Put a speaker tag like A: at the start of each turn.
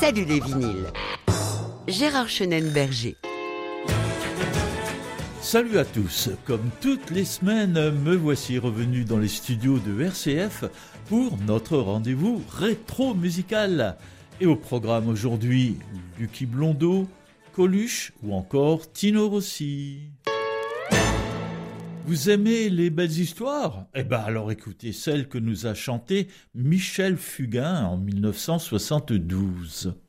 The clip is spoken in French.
A: Salut les vinyles. Gérard Chenenne-Berger.
B: Salut à tous, comme toutes les semaines, me voici revenu dans les studios de RCF pour notre rendez-vous rétro-musical. Et au programme aujourd'hui, Lucky Blondeau, Coluche ou encore Tino Rossi. Vous aimez les belles histoires ? Eh ben alors écoutez celle que nous a chantée Michel Fugain en 1972.